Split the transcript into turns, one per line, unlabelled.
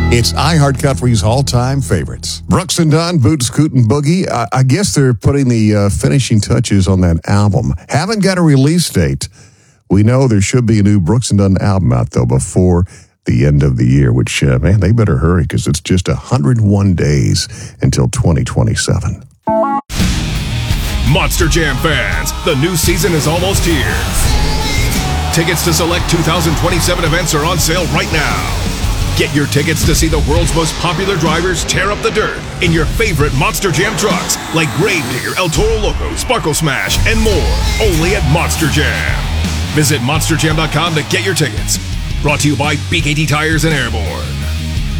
It's iHeart Country's all-time favorites. Brooks and Dunn, Boot, Scoot, and Boogie. I guess they're putting the finishing touches on that album. Haven't got a release date. We know there should be a new Brooks and Dunn album out, though, before the end of the year, which, man, they better hurry because it's just 101 days until 2027.
Monster Jam fans, the new season is almost here. Tickets to select 2027 events are on sale right now. Get your tickets to see the world's most popular drivers tear up the dirt in your favorite Monster Jam trucks like Gravedigger, El Toro Loco, Sparkle Smash, and more. Only at Monster Jam. Visit monsterjam.com to get your tickets. Brought to you by BKT Tires and Airborne.